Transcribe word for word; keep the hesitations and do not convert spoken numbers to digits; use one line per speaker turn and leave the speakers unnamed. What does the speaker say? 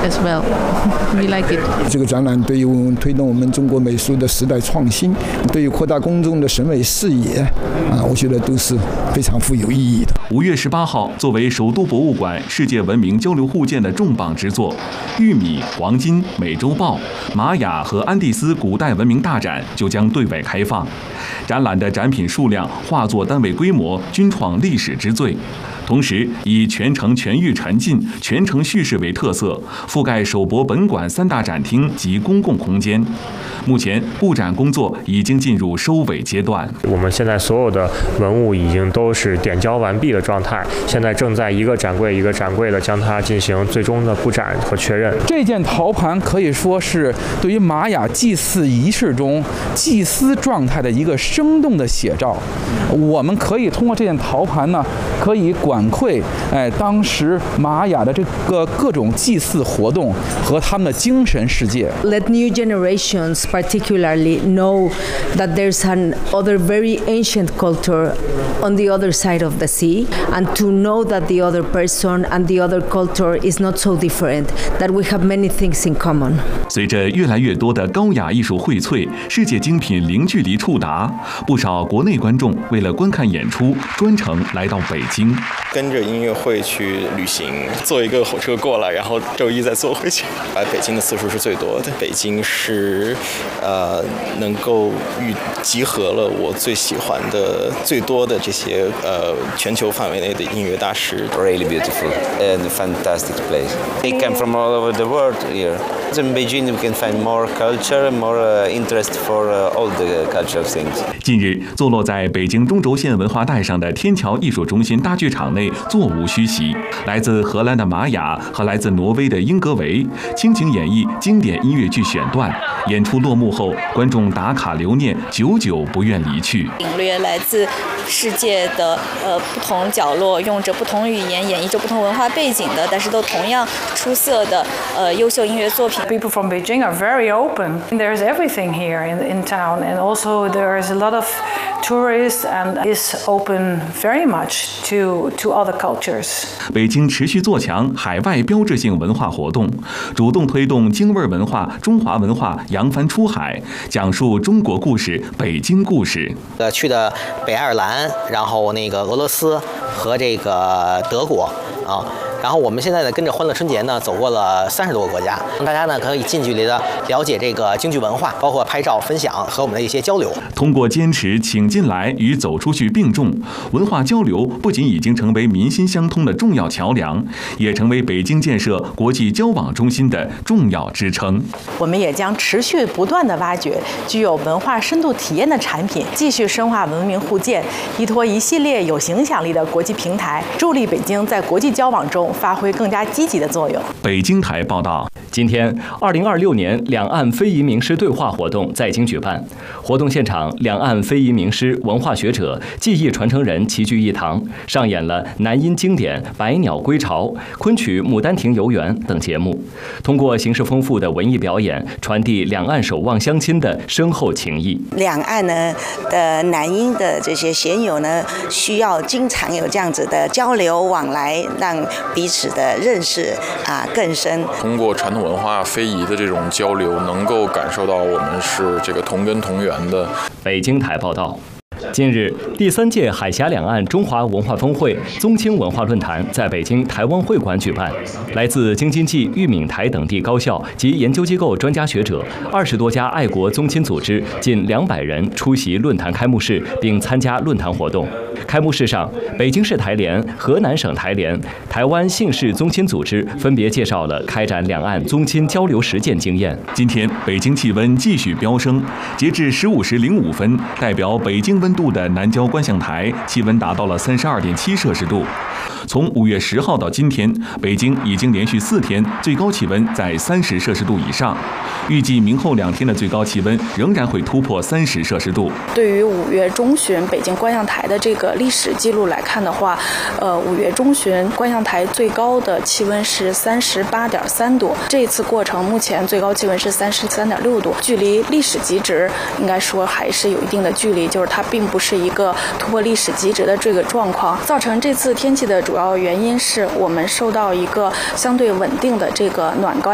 as well. We like it.
这个展览对于推动我们中国美术的时代创新，对于扩大公众的审美视野啊，我觉得都是非常富有意义的。
五月十八号，作为首都博物馆世界文明交流互鉴的重磅之作，玉米、黄金、美洲豹、玛雅和安第斯古代文明大展就将对外开放。展览的展品数量、画作单位规模均创历史之最。同时，以全程全域沉浸、全程叙事为特色，覆盖首博本馆三大展厅及公共空间。目前，布展工作已经进入收尾阶段。
我们现在所有的文物已经都是点交完毕的状态，现在正在一个展柜一个展柜的将它进行最终的布展和确认。
这件陶盘可以说是对于玛雅祭祀仪式中祭司状态的一个生动的写照。我们可以通过这件陶盘呢，可以管窥哎当时玛雅的这个各种祭祀活动和他们的精神世界。
Let new generations particularly know that there's an other very ancient culture on the other side of the sea, and to know that the other person and the other culture is not so different, that we have many things in common.
随着越来越多的高雅艺术荟萃，世界精品零距离触达，不少国内观众为了观看演出，专程来到北京。
跟着音乐会去旅行，坐一个火车过来，然后周一再坐回去。来北京的次数是最多的。北京是，呃，能够集集合了我最喜欢的、最多的这些呃全球范围内的音乐大师。
Really beautiful and fantastic place. They come from all over the world here. In Beijing, we can find more culture, more uh, interest for uh, all the cultural things.
近日，坐落在北京中轴线文化带上的天桥艺术中心大剧场内座无虚席，来自荷兰的玛雅和来自挪威的英格维倾情演绎经典音乐剧选段。演出落幕后，观众打卡留念，久久不愿离去。
领略来自世界的呃不同角落，用着不同语言演绎着不同文化背景的，但是都同样出色的呃优秀音乐作品。
People from Beijing are very open. There's everything here in in town, and also there's a lot of tourists, and is open very much to to other cultures.
北京持续做强海外标志性文化活动，主动推动京味文化、中华文化扬帆出海，讲述中国故事、北京故事。
呃，去的北爱尔兰，然后那个俄罗斯和这个德国啊。然后我们现在呢，跟着欢乐春节呢，走过了三十多个国家，大家呢可以近距离的了解这个京剧文化，包括拍照分享和我们的一些交流。
通过坚持请进来与走出去并重，文化交流不仅已经成为民心相通的重要桥梁，也成为北京建设国际交往中心的重要支撑。
我们也将持续不断的挖掘具有文化深度体验的产品，继续深化文明互鉴，依托一系列有影响力的国际平台，助力北京在国际交往中发挥更加积极的作用。
北京台报道，
今天，二零二六年两岸非遗名师对话活动在京举办。活动现场，两岸非遗名师、文化学者、技艺传承人齐聚一堂，上演了南音经典《百鸟归巢》、昆曲《牡丹亭游园》等节目，通过形式丰富的文艺表演，传递两岸守望相亲的深厚情谊。
两岸呢的南音的这些弦友呢，需要经常有这样子的交流往来，让彼此的认识啊更深。
通过传统文化非遗的这种交流，能够感受到我们是这个同根同源的。
北京台报道。近日，第三届海峡两岸中华文化峰会宗亲文化论坛在北京台湾会馆举办，来自京津冀、裕闽台等地高校及研究机构专家学者，二十多家爱国宗亲组织近两百人出席论坛开幕式，并参加论坛活动。开幕式上，北京市台联、河南省台联、台湾姓氏宗亲组织分别介绍了开展两岸宗亲交流实践经验。
今天，北京气温继续飙升，截至十五时零五分，代表北京温度的南郊观象台气温达到了三十二点七摄氏度。从五月十号到今天，北京已经连续四天最高气温在三十摄氏度以上，预计明后两天的最高气温仍然会突破三十摄氏度。
对于五月中旬北京观象台的这个历史记录来看的话，呃，五月中旬观象台最高的气温是三十八点三度，这一次过程目前最高气温是三十三点六度，距离历史极值应该说还是有一定的距离，就是它并不是一个突破历史极值的这个状况。造成这次天气的主要原因是我们受到一个相对稳定的这个暖高